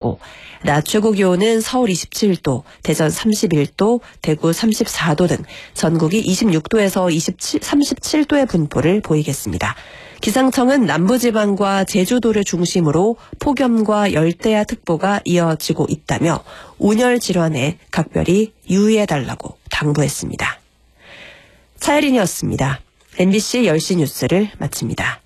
예상이고 낮 최고 기온은 서울 27도, 대전 31도, 대구 34도 등 전국이 26도에서 37도의 분포를 보이겠습니다. 기상청은 남부지방과 제주도를 중심으로 폭염과 열대야특보가 이어지고 있다며 온열 질환에 각별히 유의해달라고 당부했습니다. 차혜린이었습니다. MBC 10시 뉴스를 마칩니다.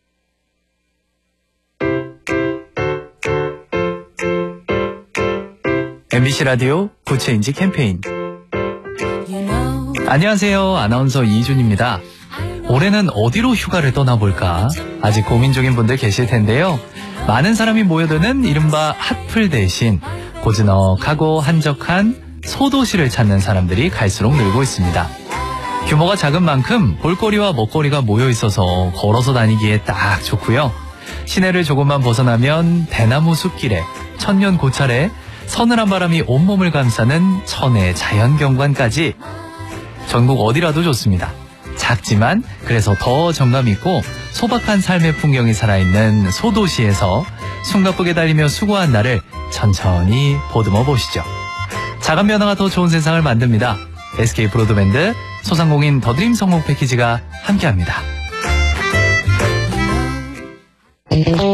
MBC 라디오 부채인지 캠페인. 안녕하세요. 아나운서 이준입니다. 올해는 어디로 휴가를 떠나볼까? 아직 고민 중인 분들 계실 텐데요. 많은 사람이 모여드는 이른바 핫플 대신 고즈넉하고 한적한 소도시를 찾는 사람들이 갈수록 늘고 있습니다. 규모가 작은 만큼 볼거리와 먹거리가 모여 있어서 걸어서 다니기에 딱 좋고요. 시내를 조금만 벗어나면 대나무 숲길에 천년 고찰에 서늘한 바람이 온몸을 감싸는 천혜 자연경관까지 전국 어디라도 좋습니다. 작지만 그래서 더 정감 있고 소박한 삶의 풍경이 살아있는 소도시에서 숨가쁘게 달리며 수고한 나를 천천히 보듬어 보시죠. 작은 변화가 더 좋은 세상을 만듭니다. SK 브로드밴드 소상공인 더드림 성공 패키지가 함께합니다.